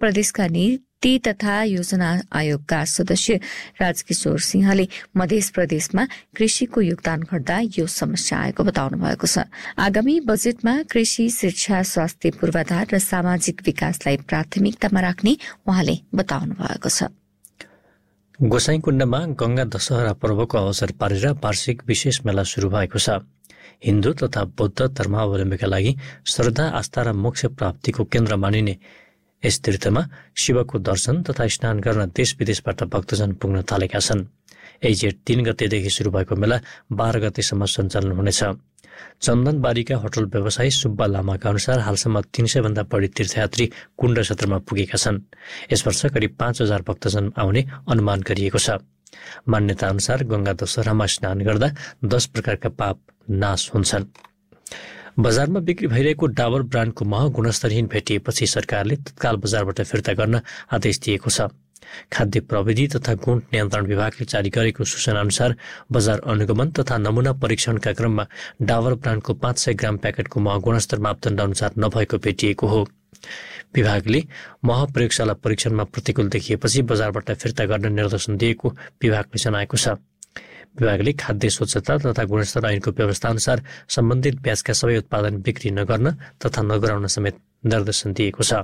प्रदेशका नीति तथा योजना आयोगका सदस्य राजकिशोर सिंहले मध्य प्रदेशमा कृषिको योगदान घट्दा यो समस्या आएको बताउनु भएको छ। आगामी बजेटमा कृषि, शिक्षा, स्वास्थ्य, पूर्वाधार र सामाजिक विकासलाई प्राथमिकतामा राख्ने उहाँले बताउनु भएको छ। गोसाइँकुण्डमा गंगा दशहरा पर्वको अवसर पारेर वार्षिक विशेष मेला शुरू भएको छ। हिन्दू तथा बौद्ध धर्मावलम्बीका लागि श्रद्धा, आस्था र मोक्ष प्राप्तिको केन्द्र मानिने यस तीर्थमा शिवको दर्शन तथा स्नान गर्न देश विदेशबाट भक्तजन पुग्न थालेका छन्। यही जेठ 3 गतेदेखि शुरू भएको मेला 12 गतेसम्म सञ्चालन हुनेछ। चन्दनबारीका होटल व्यवसायी सुब्बा लामाका अनुसार हालसम्म 300 भन्दा बढी तीर्थयात्री कुण्ड क्षेत्रमा पुगेका छन्। यस वर्ष करिब 5000 भक्तजन आउने अनुमान गरिएको छ। मान्यता अनुसार गंगा दशहरामा स्नान गर्दा 10 प्रकारका पाप नाश हुन्छन्। बजारमा बिक्री भइरहेको डाबर ब्रान्डको मह गुणस्तरहीन भेटिएपछि सरकारले तत्काल बजारबाट फिर्ता गर्न आदेश दिएको छ। खाद्य प्रविधि तथा गुण नियन्त्रण विभागले जारी गरेको सूचना अनुसार बजार अनुगमन तथा नमूना परीक्षणका क्रममा डाबर ब्रान्डको 500 ग्राम प्याकेटको मह गुणस्तर मापदण्ड अनुसार नभएको भेटिएको हो। विभागले मह प्रयोगशाला परीक्षणमा प्रतिकूल देखिएपछि बजारबाट फिर्ता गर्न निर्देशन दिएको विभागले जनाएको छ। विभागले खाद्य स्वच्छता तथा गुणस्तर ऐनको व्यवस्था अनुसार सम्बन्धित ब्याजका सबै उत्पादन बिक्री नगर्न तथा नगराउन समेत निर्देशन दिएको छ।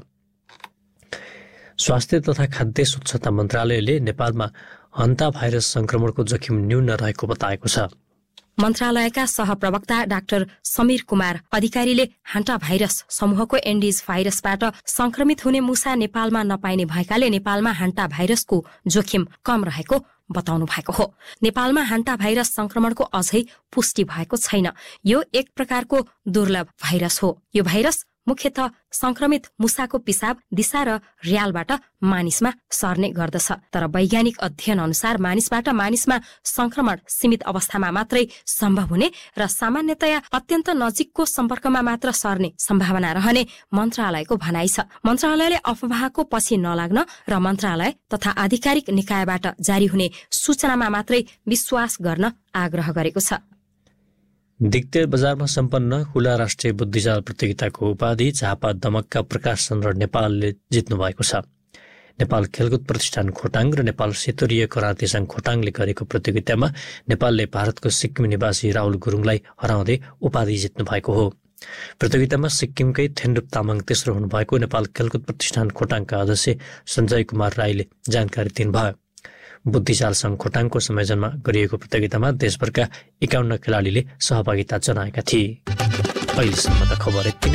स्वास्थ्य तथा खाद्य स्वच्छता मन्त्रालयले नेपालमा हन्ता भाइरस संक्रमणको जोखिम न्यून रहेको बताएको छ। मन्त्रालयका सहप्रवक्ता डाक्टर समीर कुमार अधिकारीले हान्टा भाइरस समूहको एन्डिज भाइरसबाट संक्रमित हुने मुसा नेपालमा नपाइने भएकाले नेपालमा हान्टा भाइरसको जोखिम कम रहेको बताउनु भएको हो। नेपालमा हान्टा भाइरस संक्रमणको अझै पुष्टि भएको छैन। यो एक प्रकारको दुर्लभ भाइरस हो। यो भाइरस मुख्यतः संक्रमित मुसाको पिसाब, दिशा र र्यालबाट मानिसमा सर्ने गर्दछ। तर वैज्ञानिक अध्ययन अनुसार मानिसबाट मानिसमा संक्रमण सीमित अवस्थामा मात्रै सम्भव हुने र सामान्यतया अत्यन्त नजिकको सम्पर्कमा मात्र सर्ने सम्भावना रहने मन्त्रालयको भनाइ छ। मन्त्रालयले अफवाहको पछि नलाग्न र मन्त्रालय तथा आधिकारिक निकायबाट जारी हुने सूचनामा मात्रै विश्वास गर्न आग्रह गरेको छ। दिक्तेर बजारमा सम्पन्न खुला राष्ट्रिय बुद्धिचाल प्रतियोगिताको उपाधि झापा दमकका प्रकाश चन्द्र नेपालले जित्नु भएको छ। नेपाल खेलकुद प्रतिष्ठान खोटाङ र नेपाल सेतोरीय कराते संघ खोटाङले गरेको प्रतियोगितामा नेपालले भारतको सिक्किम निवासी राहुल गुरुङलाई हराउँदै उपाधि जित्नु भएको हो। प्रतियोगितामा सिक्किमकै थेन्डुप तामाङ तेस्रो हुनुभएको नेपाल खेलकुद प्रतिष्ठान खोटाङका अध्यक्ष सञ्जय कुमार राईले जानकारी दिनुभयो। बुद्धिचाल संघ खोटाङको संयोजनमा गरिएको प्रतियोगितामा देशभरका 51 खेलाडीले सहभागिता जनाएका थिए। अहिलेसम्मका खबर